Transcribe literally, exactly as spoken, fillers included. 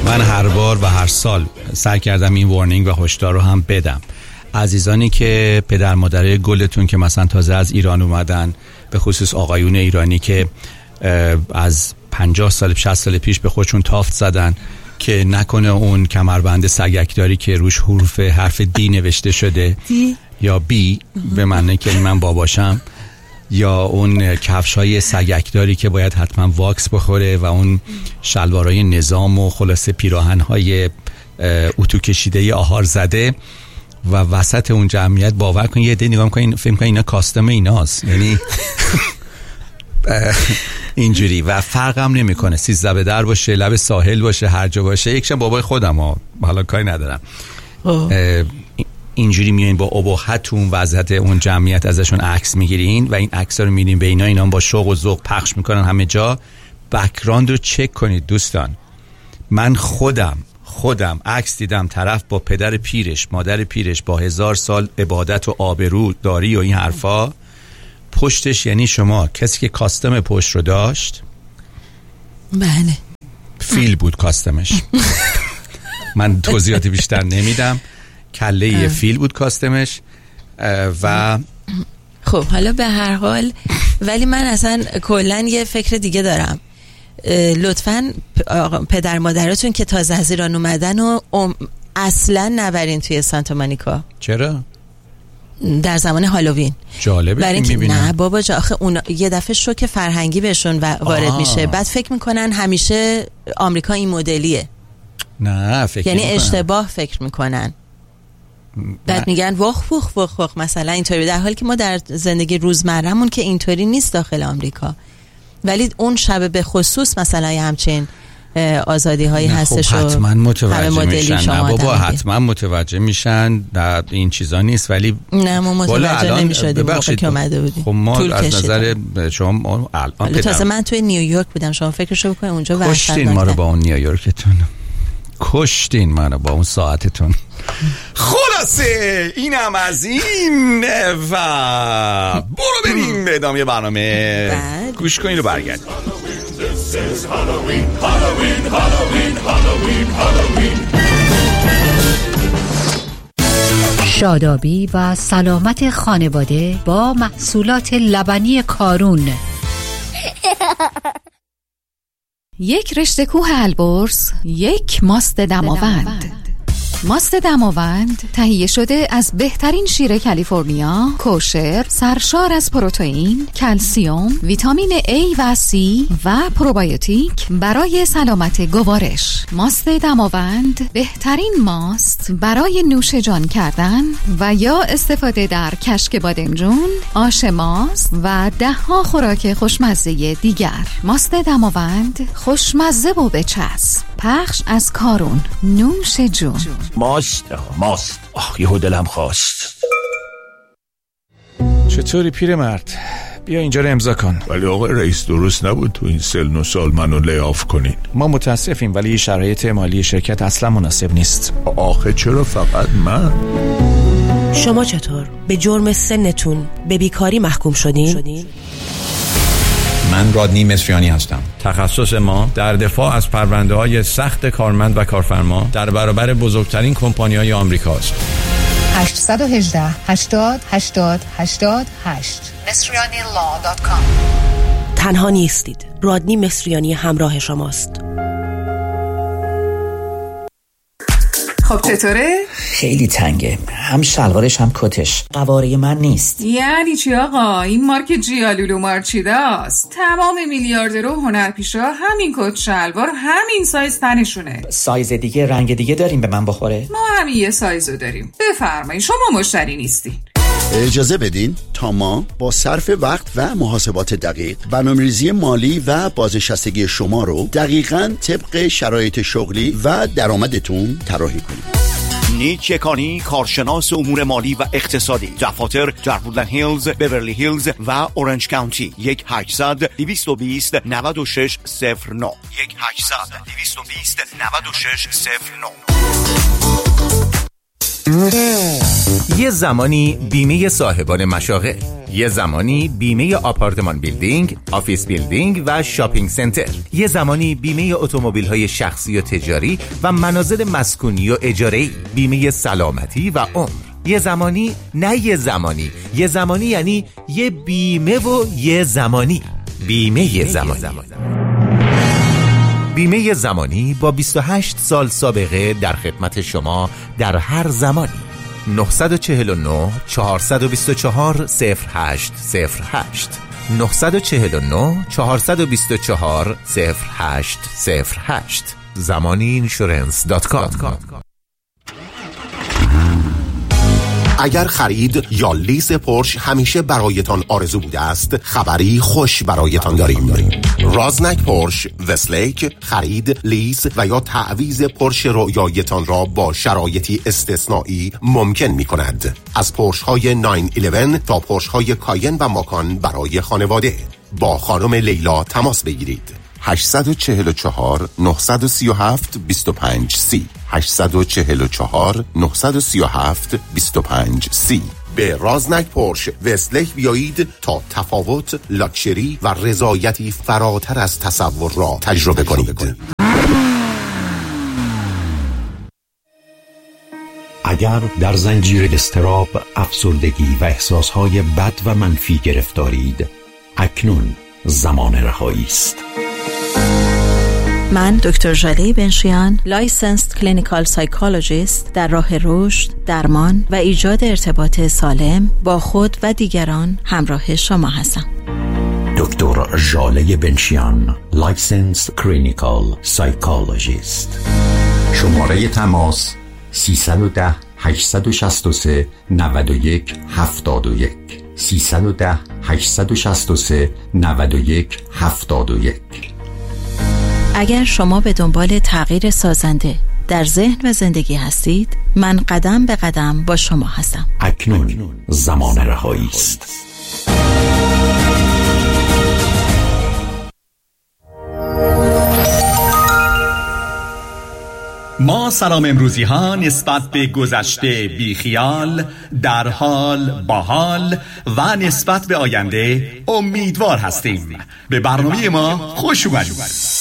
من هر بار و هر سال سعی کردم این وارنینگ و هشدار رو هم بدم. عزیزانی که پدر مادرای گلتون که مثلا تازه از ایران اومدن، به خصوص آقایون ایرانی که از پنجاه سال شصت سال پیش به خودشون تافت زدن که نکنه اون کمربند سگکداری که روش حروف حرف دی نوشته شده دی؟ یا بی به معنی که من باباشم، یا اون کفشای سگکداری که باید حتما واکس بخوره و اون شلوارای نظام و خلاصه پیراهنهای اتو کشیده آهار زده و وسط اون جمعیت باور کن یه عده نگاه می‌کنن فکر می‌کنن اینا کاستم ایناست، یعنی اینجوری و فرق هم نمی‌کنه سیزده به در باشه، لب ساحل باشه، هر جا باشه. یکشم بابای خودم ها، حالا کاری ندارم، اینجوری میایین با ابهتون وضعیت اون جمعیت ازشون عکس میگیرین و این عکس‌ها رو میدین به اینا، اینا با شوق و ذوق پخش میکنن همه جا. بک‌گراند رو چک کنید دوستان. من خودم خودم عکس دیدم طرف با پدر پیرش مادر پیرش با هزار سال عبادت و آبرو داری و این حرفا، پشتش یعنی شما کسی که کاستم پشت رو داشت، بله فیل بود کاستمش. من توضیحات بیشتر نمیدم، کله یه فیل بود کاستمش. و خب حالا به هر حال ولی من اصلا کلن یه فکر دیگه دارم. لطفاً پدر مادراتون که تازه از ایران اومدن و اصلا نبرین توی سانتا مونیکا. چرا؟ در زمان هالووین. جالبه برای که میبینم. نه بابا جا آخه اون یه دفعه شوک فرهنگی بهشون وارد آه. میشه، بعد فکر میکنن همیشه آمریکا این مدلیه. نه فکر یعنی میکنن. اشتباه فکر میکنن، بعد میگن وخ وخ وخ وخ مثلا اینطوری، در حالی که ما در زندگی روزمرهمون که اینطوری نیست داخل آمریکا. ولی اون شب به خصوص مثلا یه همچین آزادی هایی هستش. خب حتما متوجه میشن. نه بابا دنگی. حتما متوجه میشن. نه این چیزا نیست. ولی نه ما متوجه نمیشدیم موقع که اومده بودیم. خب ما از نظر شما الان تازه من توی نیویورک بودم، شما فکرشو بکنید اونجا وحشتناکه. کشتین ما رو با اون نیویورکتون، کشتین ما رو با اون ساعتتون. خلاصه اینم از این و برو بریم به ادامه برنامه. گوش کنید و برگردید. شادابی و سلامت خانواده با محصولات لبنی کارون. یک رشته کوه البرز، یک ماست دماوند. ماست دماوند تهیه شده از بهترین شیر کالیفرنیا، کوشر، سرشار از پروتئین، کلسیم، ویتامین A و C و پروبیوتیک برای سلامت گوارش. ماست دماوند بهترین ماست برای نوش جان کردن و یا استفاده در کشک بادمجون، آش ماست و ده ها خوراک خوشمزه دیگر. ماست دماوند خوشمزه و بچسب. پخش از کارون. نوش جون. ماست ماست آه یه دلم خواست. چطوری پیرمرد؟ بیا اینجا رو امضا کن. ولی آقای رئیس درست نبود تو این سن و سال منو لیاف کنین. ما متاسفیم ولی شرایط مالی شرکت اصلا مناسب نیست. آخه چرا فقط من؟ شما چطور به جرم سنتون به بیکاری محکوم شدین؟ شدین؟ من رادنی مصریانی هستم. تخصص ما در دفاع از پرونده‌های سخت کارمند و کارفرما در برابر بزرگترین کمپانی‌های آمریکاست. هشت یک هشت هشتاد هشتاد هشتاد هشت مصریانی لا دات کام. تنها نیستید. رادنی مصریانی همراه شماست. خب چطوره؟ خیلی تنگه، هم شلوارش هم کتش قواره من نیست. یعنی چی آقا؟ این مارک جیالولو مارچیداست. تمام میلیاردرها و هنرپیشا همین کت شلوار همین سایز تنشونه. سایز دیگه رنگ دیگه داریم به من بخوره؟ ما همین یه سایزو داریم. بفرمایید شما مشتری نیستین. اجازه بدین تا ما با صرف وقت و محاسبات دقیق برنامه‌ریزی مالی و بازنشستگی شما رو دقیقاً طبق شرایط شغلی و درآمدتون طراحی کنیم. نیک یکانی، کارشناس امور مالی و اقتصادی. دفاتر در وودلند هیلز، بیورلی هیلز و اورنج کانتی. یک هشتصد دویست و بیست نود و شش صفر نه یک هشتصد دویست و بیست نود و شش صفر نه. یه زمانی بیمه صاحبان مشاغل، یه زمانی بیمه آپارتمان بیلدینگ، آفیس بیلدینگ و شاپینگ سنتر، یه زمانی بیمه اتومبیل‌های شخصی و تجاری و منازل مسکونی و اجاره‌ای، بیمه سلامتی و عمر. یه زمانی نه یه زمانی، یه زمانی یعنی یه بیمه و یه زمانی. بیمه یه زمانی. بیمه زمانی با بیست و هشت سال سابقه در خدمت شما در هر زمانی. نه چهار نه چهار دو چهار صفر هشت صفر هشت نه چهار نه چهار دو چهار صفر هشت صفر هشت زمانی اینشورنس دات کام. اگر خرید یا لیز پورش همیشه برایتان آرزو بوده است، خبری خوش برایتان داریم. رازنک پورش وستلیک خرید، لیز و یا تعویض پورش رویایتان را با شرایطی استثنایی ممکن می کند. از پورش های نه یازده تا پورش های کاین و ماکان برای خانواده. با خانم لیلا تماس بگیرید. هشت چهار چهار نه سه هفت دو پنج سی هشت چهار چهار نه سه هفت دو پنج سی. به رازنک پورش وستلیک بیایید تا تفاوت، لاکچری و رضایتی فراتر از تصور را تجربه کنید. اگر در زنجیر اضطراب، افسردگی و احساسهای بد و منفی گرفتارید، اکنون زمان رهایی است. من دکتر ژاله بنشیان، لایسنسد کلینیکال سایکولوژیست، در راه رشد، درمان و ایجاد ارتباط سالم با خود و دیگران همراه شما هستم. دکتر ژاله بنشیان، لایسنسد کلینیکال سایکولوژیست. شماره تماس سیصد و ده هشتصد و شصت و سه نود و یک هفتاد و یک سیصد و ده هشتصد و شصت و سه نود و یک هفتاد و یک. اگر شما به دنبال تغییر سازنده در ذهن و زندگی هستید، من قدم به قدم با شما هستم. اکنون زمان رهایی است. ما سلام امروزی ها نسبت به گذشته بیخیال، در حال، باحال و نسبت به آینده امیدوار هستیم. به برنامه ما خوش اومدید.